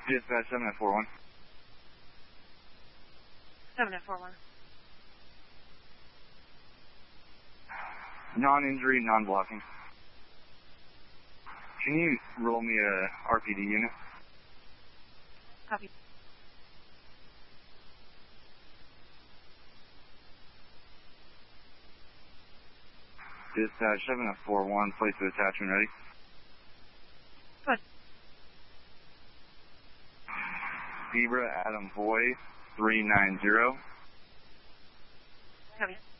Dispatch 741. 741. Non-injury, non-blocking. Can you roll me a RPD unit? Copy. Dispatch 741, place the attachment ready. Good. Zebra Adam Boy 390. Copy.